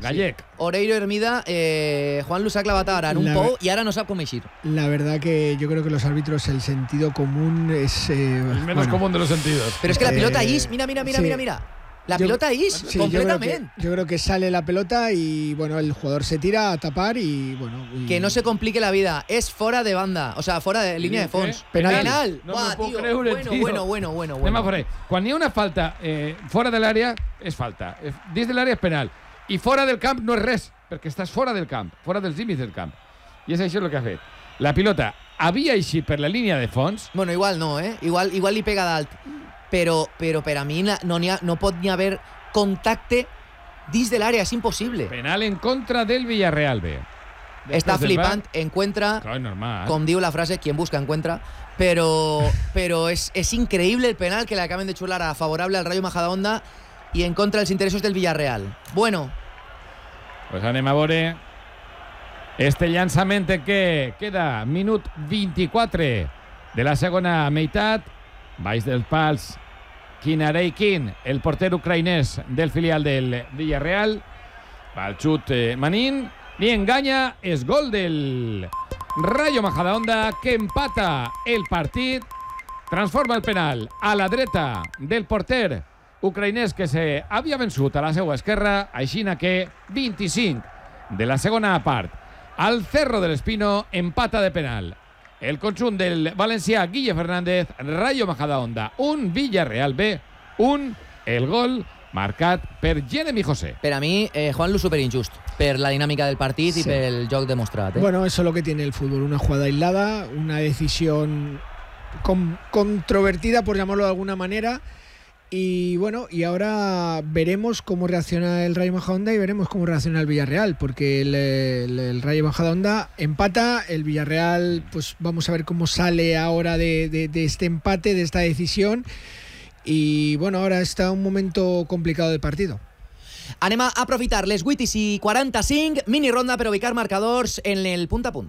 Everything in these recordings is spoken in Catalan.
gallec. Sí. Oreiro Hermida, Juanlu s'ha clavat ara en un pou i ara no sap com eixir. La verdad que yo creo que los árbitros, el sentido común es... el menos común de los sentidos. Pero es que la pilota is, mira. La pilota is, completamente. Yo creo que sale la pelota y bueno, el jugador se tira a tapar y bueno... Que no se complique la vida, es fora de banda, o sea, fora de línia de fons. Penal. No me puedo creure, tio. Bueno. Anem a por ahí. Quan hi ha una falta fora de l'àrea, és falta. Dins de l'àrea és penal. I fora del camp no és res, perquè estàs fora del camp, fora dels límits del camp. I és això el que ha fet. La pilota havia eixit per la línia de fons. Bueno, igual no, Igual li pega dalt. Però per a mi no pot ni haver contacte dins de l'àrea, és impossible. Penal en contra del Villarreal B. Està flipant, encuentra, com diu la frase, quien busca encuentra, però és increïble el penal que le acaben de xular a favorable al Rayo Majadahonda i en contra dels interessos del Villarreal. Bueno. Pues anem a veure este llançament que queda minut 24 de la segona meitat. Baix dels pals Kinareikin, el porter ucraïnès del filial del Villarreal. Va el xut Manin i enganya, és gol del Rayo Majadahonda, que empata el partit, transforma el penal a la dreta del porter ucraïnès que havia vençut a la seva esquerra, així que 25 de la segona part. Al Cerro del Espino empata de penal el conjunt del valencià Guille Fernández. Rayo Majadahonda 1, Villarreal B 1, el gol marcat per Jeremy José. Per a mi, Juanlu, superinjust per la dinàmica del partit i pel joc demostrat. Bueno, eso es lo que tiene el fútbol, una jugada aislada, una decisión controvertida, por llamarlo de alguna manera. Y bueno, y ahora veremos cómo reacciona el Rayo Majadahonda y veremos cómo reacciona el Villarreal, porque el Rayo Majadahonda empata, el Villarreal, pues vamos a ver cómo sale ahora de este empate, de esta decisión. Y bueno, ahora está un momento complicado del partido. Anem a aprofitar les 8:45, mini ronda per ubicar marcadors en el punt a punt.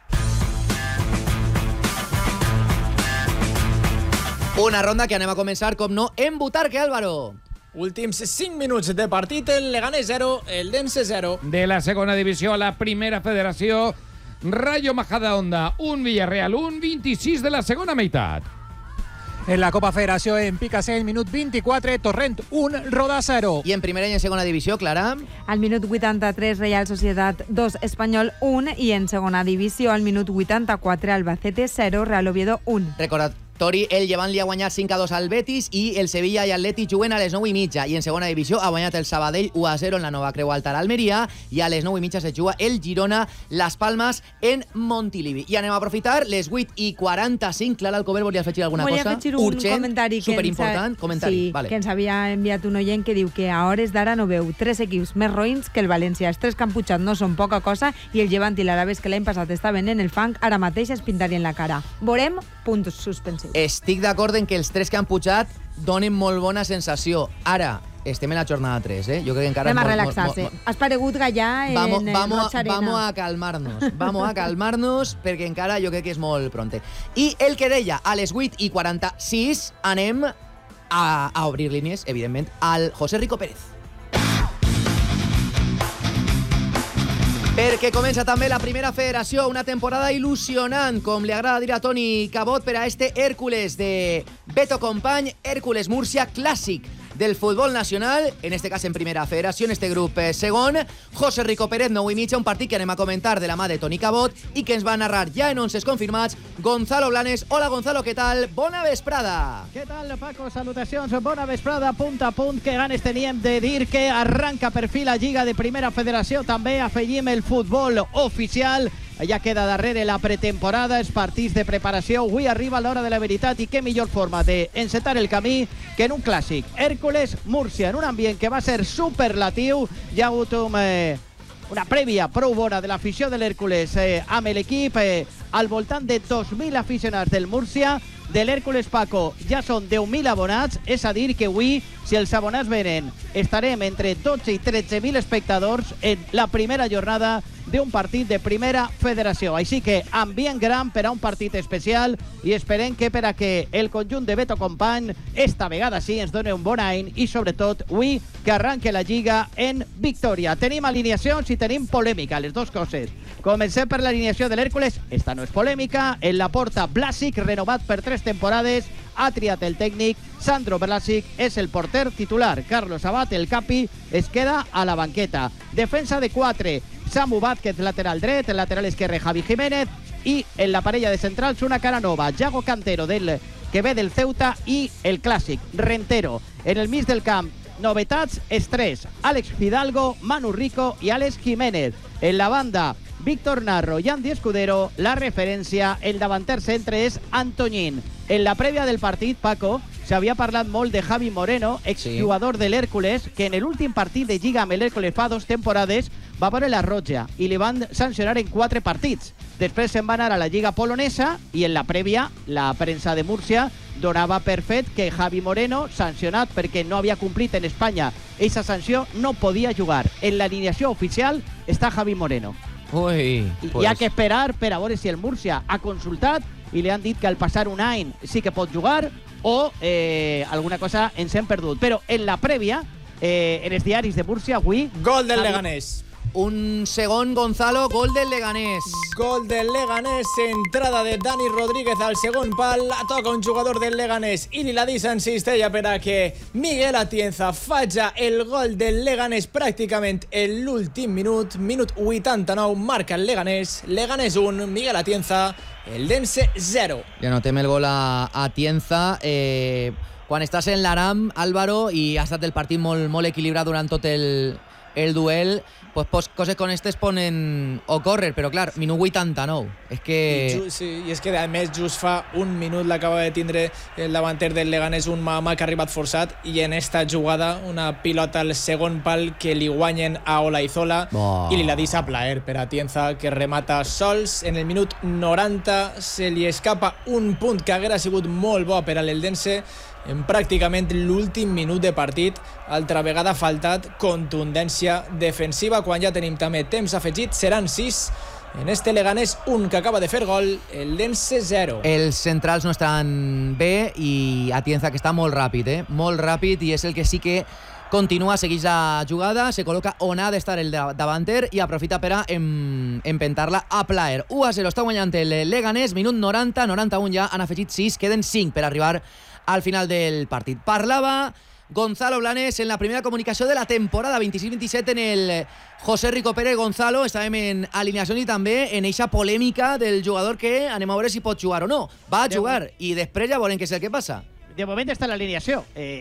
Una ronda que anem a començar, com no, en Butarque, Álvaro. Últims 5 minuts de partit, el Leganés 0, el Dense 0. De la segona divisió a la primera federació, Rayo Majadahonda 1, Villarreal 1, 26 de la segona meitat. En la Copa Federació, en Picassent, minut 24, Torrent 1, Roda 0. I en primera i en segona divisió, Clara? Al minut 83, Real Societat 2, Espanyol 1, i en segona divisió, al minut 84, Albacete 0, Real Oviedo 1. Recordatori, el Llevant li ha guanyat 5-2 al Betis i el Sevilla i Atleti juguen a les 9:30. I en segona divisió ha guanyat el Sabadell 1-0 en la nova Creu Alta a l'Almeria i a les 9:30 se juga el Girona, Las Palmas en Montilivi. I anem a aprofitar les 8:45. Clara Alcover, volia afegir alguna cosa? Volia afegir un comentari superimportant. Sí, vale. Que ens havia enviat un oient que diu que a hores d'ara no veu 3 equips més roïns que el València. Els 3 que han pujat no són poca cosa i el Llevant i l'Araves, que l'any passat estaven en el fang, ara mateix es pintarien la cara. Veurem punts suspensius. Estic d'acord en que els 3 que han pujat donen molt bona sensació. Ara, estem en la jornada 3, Jo crec que encara... Anem a relaxar-se. Has paregut Gallà en Roig Arena. Vamos a calmar-nos, perquè encara jo crec que és molt pronte. I el que deia, a les 8:46 anem a obrir línies, evidentment, al José Rico Pérez. Perquè comença també la primera federació, una temporada il·lusionant, com li agrada dir a Toni Cabot, per a este Hércules de Beto Company, Hércules Múrcia, clàssic del futbol nacional, en este cas en primera federació, en este grup segon. José Rico Pérez, 9:30, un partit que anem a comentar de la mà de Toni Cabot i que ens va narrar ja en 11 confirmats Gonzalo Blanes. Hola Gonzalo, què tal? Bona vesprada. Què tal, Paco? Salutacions, bona vesprada, punt a punt. Que ganes teníem de dir que arranca per fi la Lliga de Primera Federació. També afegim el futbol oficial. Ja queda darrere la pretemporada, els partits de preparació. Avui arriba l'hora de la veritat i què millor forma d'encetar el camí que en un clàssic. Hércules Múrcia, en un ambient que va ser superlatiu. Hi ha hagut una prèvia prou bona de l'afició de l'Hércules amb l'equip, al voltant de 2.000 aficionats del Múrcia. De l'Hércules, Paco, ja són 10.000 abonats, és a dir que avui, si els abonats venen, estarem entre 12 i 13.000 espectadors en la primera jornada d'un partit de primera federació. Així que ambient gran per a un partit especial i esperem que per a que el conjunt de Beto Company esta vegada sí ens doni un bon any i sobretot avui que arranque la Lliga en victòria. Tenim alineacions i tenim polèmica, les dues coses. Comencem per l'alineació de l'Hèrcules. Esta no és polèmica. En la porta Blasic, renovat per 3 temporades. Ha triat el tècnic. Sandro Blasic és el porter titular. Carlos Abad, el capi, es queda a la banqueta. Defensa de 4. Samu Vázquez, lateral dret. El lateral esquerre, Javi Jiménez. I en la parella de centrals, una cara nova. Yago Cantero, que ve del Ceuta, i el clàssic, Rentero. En el mig del camp, novetats, estrès. Àlex Fidalgo, Manu Rico i Àlex Jiménez. En la banda, Víctor Narro i Andy Escudero. La referència, el davanter centre és Antoñín. En la prèvia del partit, Paco, s'havia parlat molt de Javi Moreno, exjugador de l'Hèrcules, que en l'últim partit de Lliga amb l'Hèrcules fa 2 temporades va veure la roja i li van sancionar en 4 partits. Després se'n va anar a la Lliga polonesa i en la prèvia, la premsa de Múrcia donava per fet que Javi Moreno, sancionat perquè no havia complit en Espanya aquesta sanció, no podia jugar. En l'alineació oficial està Javi Moreno. Ui, pues... Hi ha que esperar per a veure si el Múrcia ha consultat i li han dit que al passar un any sí que pot jugar o alguna cosa ens hem perdut. Però en la prèvia, en els diaris de Múrcia, avui... Gol del Leganés. Un segon, Gonzalo, gol del Leganés. Gol del Leganés, entrada de Dani Rodríguez al segon pal, la toca un jugador del Leganés i la Disa insisteix per a que Miguel Atienza faci el gol del Leganés pràcticament en l'últim minut 89, marca el Leganés 1, Miguel Atienza, el Dense 0. Ja notem el gol a Atienza. Quan estàs en l'Aram, Álvaro, i ha estat el partit molt equilibrat durant tot el duel, pues coses com aquestes poden ocórrer, però clar, minut 89. És que... I és que a més just fa un minut l'acaba de tindre el davanter del Leganés, un Mahama que ha arribat forçat, i en esta jugada una pilota al segon pal que li guanyen a Olaizola i li la deixa a plaer per a Atienza, que remata sols. En el minut 90 se li escapa un punt que haguera sigut molt bo per a l'Eldense en pràcticament l'últim minut de partit. Altra vegada ha faltat contundència defensiva quan ja tenim també temps afegit. Seran 6 en este Leganés, 1 que acaba de fer gol, el Dense 0. Els centrals no estan bé i Atienza que està molt ràpid, molt ràpid, i és el que sí que continua, segueix la jugada, se col·loca on ha d'estar el davanter i aprofita per a empentar-la a plaer. 1-0 està guanyant el Leganés, minut 90, 91 ja han afegit 6, queden 5 per arribar al final del partit. Parlava Gonzalo Blanes en la primera comunicació de la temporada 26-27 en el José Rico Pérez. Gonzalo, estàvem en alineació i també en eixa polèmica del jugador que anem a veure si pot jugar o no. Va a jugar i després ja veurem què és el que passa. De moment està en l'alineació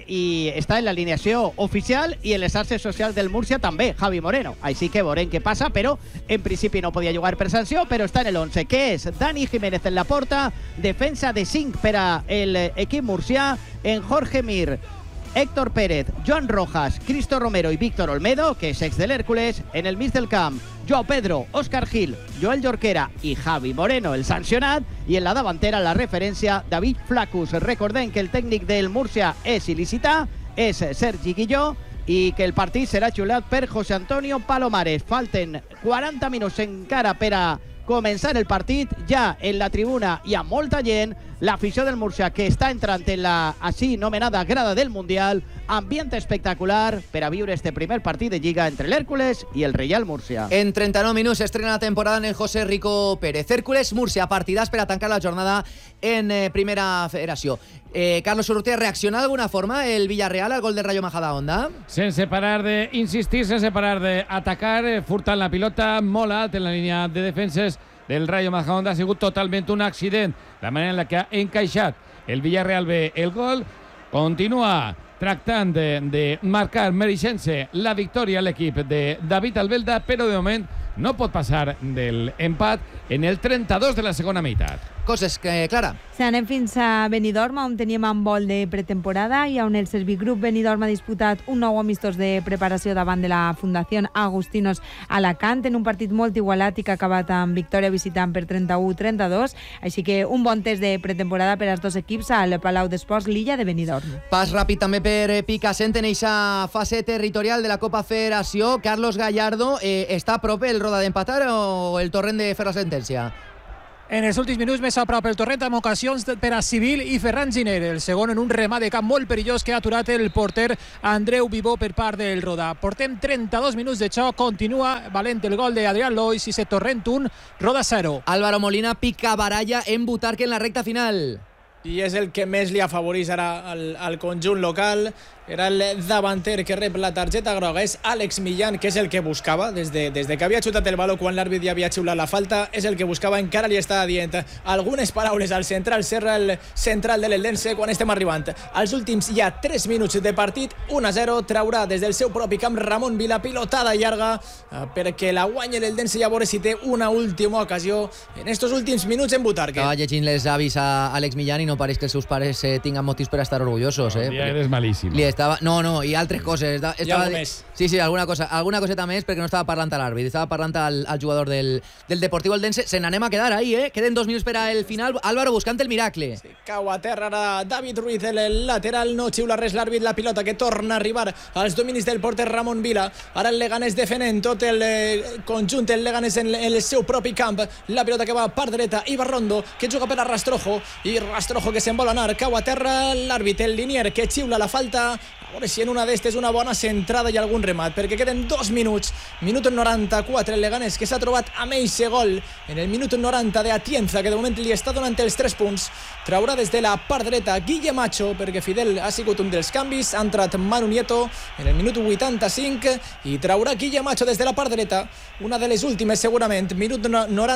i està en l'alineació oficial i en les xarxes socials del Múrcia també, Javi Moreno. Així que veurem què passa, però en principi no podia jugar per sanció, però està en el 11, que és Dani Jiménez en la porta, defensa de 5 per a l'equip murcià, en Jorge Mir, Héctor Pérez, Joan Rojas, Cristo Romero i Víctor Olmedo, que és ex de l'Hèrcules. En el mig del camp, Joao Pedro, Óscar Gil, Joel Jorquera i Javi Moreno, el sancionat, i en la davantera la referència David Flacus. Recordem que el tècnic del Múrcia és il·licità, és Sergi Guilló, i que el partit serà xulat per José Antonio Palomares. Falten 40 minuts encara per a començar el partit. Ja en la tribuna hi ha molta gent, l'afició del Múrcia que està entrant en la així nomenada grada del Mundial. Ambient espectacular per a viure este primer partit de Lliga entre l'Hèrcules i el Reial Múrcia. En 39 minuts s'estrena la temporada en el José Rico Pérez. Hèrcules Múrcia, partidàs per a tancar la jornada en Primera Federació. Carlos Urrutia, ¿reacciona de alguna forma el Villarreal al gol del Rayo Majadahonda? Sense parar de insistir, sense parar de atacar, furtant la pilota molt alt en la línia de defenses del Rayo Majadahonda. Ha sigut totalment un accident la manera en la que ha encaixat el Villarreal B el gol. Continua tractant de marcar, mereixent-se la victòria a l'equip de David Albelda, però de moment no pot passar del empat en el 32 de la segona meitat. coses, Clara. Sí, anem fins a Benidorm, on teníem handbol de pretemporada i on el Servigroup Benidorm ha disputat un nou amistós de preparació davant de la Fundació Agustinos Alacant en un partit molt igualat i que ha acabat amb victòria visitant per 31-32, així que un bon test de pretemporada per als dos equips al Palau d'Esports Lilla de Benidorm. Pas ràpid també per Picassent en eixa fase territorial de la Copa Federació. Carlos Gallardo, està a prop el Roda d'empatar o el Torrent de fer la sentència? En els últims minuts més a prop el Torrent amb ocasions per a Civil i Ferran Giner. El segon en un remat de camp molt perillós que ha aturat el porter Andreu Vivó per part del Roda. Portem 32 minuts de xoc, continua valent el gol d'Adrián Lois i se Torrent 1, Roda 0. Álvaro Molina pica baralla en Butarque en la recta final. I és el que més li afavoreix ara al conjunt local. Era el davanter que rep la targeta groga, és Àlex Millán, que és el que buscava des que havia xutat el baló quan l'àrbit ja havia xiulat la falta, és el que buscava. Encara li estava dient algunes paraules al central Serra, el central de l'Eldense, quan estem arribant als últims ja 3 minuts de partit. 1-0, traurà des del seu propi camp Ramon Vila, pilotada llarga perquè la guanyi l'Eldense, i a veure si té una última ocasió en estos últims minuts en Butarque. Estava llegint les avis a Àlex Millán i no pareix que els seus pares tinguin motius per estar orgullosos. Ja eres malíssim. No, i altres coses. Algo més. Sí, alguna coseta més, perquè no estava parlant a l'àrbit, estava parlant al jugador del Deportivo Eldense. Se n'anem a quedar ahí, Queden 2 minuts per al final. Álvaro buscant el miracle. Sí, cau a terra ara David Ruiz, el lateral, no xiula res l'àrbit, la pilota que torna a arribar als dominis del porter Ramon Vila. Ara el Leganés defenent tot el conjunt, el Leganés en el seu propi camp. La pilota que va a part dreta, Ibar Rondo, que juga per a Rastrojo, i Rastrojo que se'n vol anar, cau a terra l'àrbit, el linier que xiula la falta. A veure si en una d'estes una bona centrada i algun remat, perquè queden 2 minuts. Minut 94, el Leganés que s'ha trobat amb eixe gol en el minut 90 de Atienza, que de moment li està donant els 3 punts. Traurà des de la part dreta Guille Macho, perquè Fidel ha sigut un dels canvis. Ha entrat Manu Nieto en el minut 85 i traurà Guille Macho des de la part dreta, una de les últimes segurament. Minut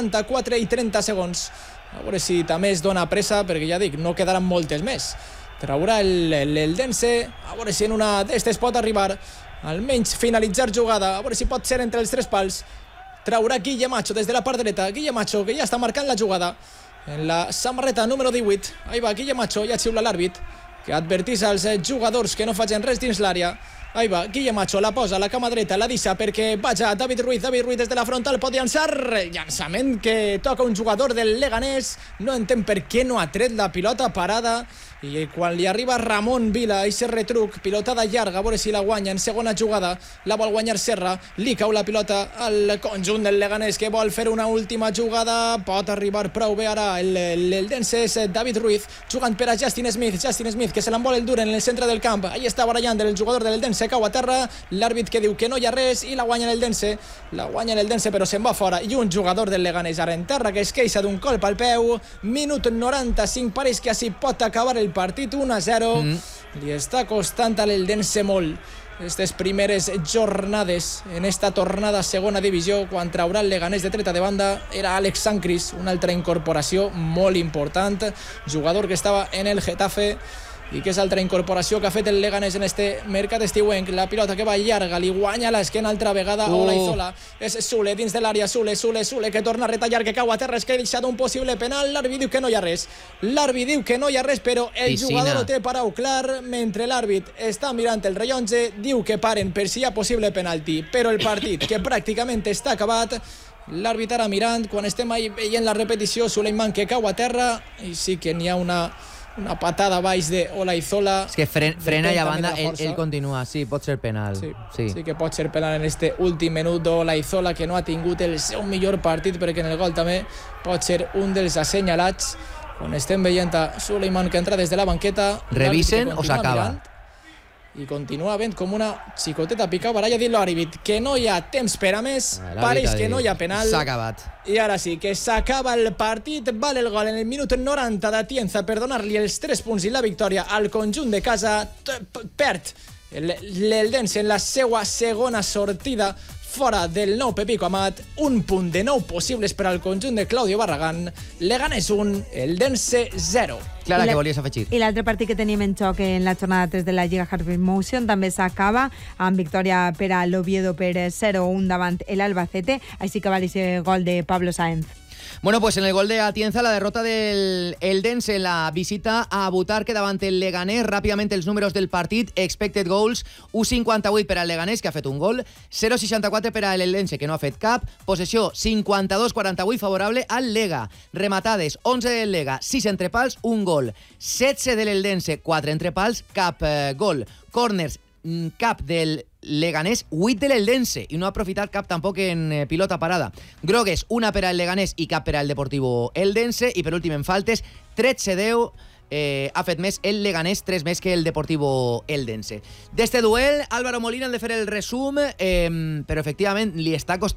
94 i 30 segons. A veure si també es dona pressa, perquè ja dic, no quedaran moltes més. Traurà l'Eldense, a veure si en una d'estes pot arribar almenys finalitzar jugada, a veure si pot ser entre els 3 pals. Traurà Guille Macho des de la part dreta, Guille Macho que ja està marcant la jugada en la samarreta número 18. Ahí va Guille Macho, ja xiula l'àrbit, que advertís als jugadors que no facin res dins l'àrea. Ahí va Guille Macho, la posa a la cama dreta, la deixa perquè vaja David Ruiz des de la frontal, pot llançar, llançament que toca un jugador del Leganés. No entenc per què no ha tret la pilota parada, i quan li arriba Ramon Vila i se retruc, pilotada llarga, a veure si la guanya en segona jugada, la vol guanyar Serra, li cau la pilota al conjunt del Leganés que vol fer una última jugada, pot arribar prou bé ara l'Eldense, és David Ruiz jugant per a Justin Smith que se l'envol el dur en el centre del camp. Ahí està barallant el jugador de l'Eldense, cau a terra, l'àrbit que diu que no hi ha res i la guanya l'Eldense, però se'n va fora, i un jugador del Leganés ara en terra que es queixa d'un colp al peu. Minut 95, pareix que així pot acabar el partit. 1-0. Li està costant a l'Eldense molt aquestes primeres jornades en esta tornada a segona divisió. Quan traurà el Leganés de treta de banda era Àlex Sancris, una altra incorporació molt important, jugador que estava en el Getafe i que és altra incorporació que ha fet el Leganés en este mercat estiuenc. La pilota que va llarga, li guanya l'esquena altra vegada a Olaizola, és Sule dins de l'àrea, Sule que torna a retallar, que cau a terra, es que ha deixat un possible penal. L'àrbit diu que no hi ha res, però el jugador ho té prou clar. Mentre l'àrbit està mirant el rellotge, diu que paren per si hi ha possible penalti, però el partit que pràcticament està acabat. L'àrbit ara mirant, quan estem ahí veient la repetició, Suleiman que cau a terra, i sí que n'hi ha una patada baix de Olaizola. És que frena i a banda, ell continua. Sí, pot ser penal. Sí que pot ser penal en este últim minut d'Olaizola, que no ha tingut el seu millor partit, perquè en el gol també pot ser un dels assenyalats. Quan estem veient a Suleiman que entra des de la banqueta, revisen o s'acaba? I continua havent com una xicoteta pica baralla dins l'àrbit, que no hi ha temps per a més, pareix que no hi ha penal. S'ha acabat. I ara sí, que s'acaba el partit. Vale el gol en el minut 90 d'Atienza per donar-li els 3 punts i la victòria al conjunt de casa. Perd l'Eldense en la seva segona sortida fora del nou Pepico Amat. Un punt de 9 possibles per al conjunt de Claudio Barragán. Leganés 1, Eldense 0. Clara, que volies afegir. I l'altre partit que tenim en xoc en la jornada 3 de la Lliga Harvey Motion també s'acaba amb victòria per a l'Oviedo per 0-1 davant l'Albacete, així que va ser gol de Pablo Sáenz. Bueno, pues en el gol de Atienza, la derrota del Eldense en la visita a Butarque davant el Leganés. Ràpidament els números del partit: expected goals, 1,58 per al Leganés, que ha fet un gol, 0,64 per a l'Eldense, que no ha fet cap, possessió 52-48 favorable al Lega, rematades 11 del Lega, 6 entre pals, un gol, 16 de l'Eldense, 4 entre pals, cap gol, corners, cap del Leganés, 8 de l'Eldense, i no ha aprofitat cap tampoc en pilota parada. Grogues, una per al Leganés i cap per al Deportivo Eldense, i per últim en faltes, 13-10, ha fet més el Leganés, 3 més que el Deportivo Eldense. D'este duel, Álvaro Molina ha de fer el resum, però efectivament li està costant